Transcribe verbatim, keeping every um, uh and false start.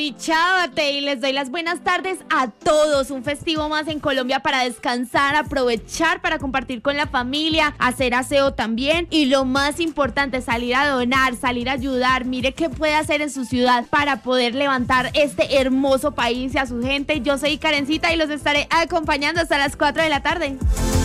Y chávate, y les doy las buenas tardes a todos. Un festivo más en Colombia para descansar, aprovechar para compartir con la familia, hacer aseo también. Y lo más importante, salir a donar, salir a ayudar. Mire qué puede hacer en su ciudad para poder levantar este hermoso país y a su gente. Yo soy Karencita y los estaré acompañando hasta las cuatro de la tarde.